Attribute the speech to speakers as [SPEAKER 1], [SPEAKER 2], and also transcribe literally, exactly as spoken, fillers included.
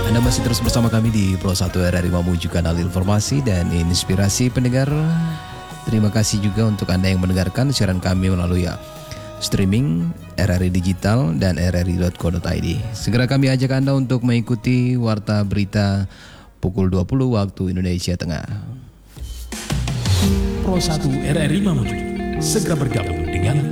[SPEAKER 1] Anda masih terus bersama kami di Pro satu R R I Mamuju, kanal informasi dan inspirasi pendengar. Terima kasih juga untuk Anda yang mendengarkan siaran kami melalui ya, streaming R R I Digital dan r r i dot co dot i d. Segera kami ajak Anda untuk mengikuti Warta Berita pukul dua puluh waktu Indonesia Tengah.
[SPEAKER 2] Pro satu R R I Mamuju segera bergabung dengan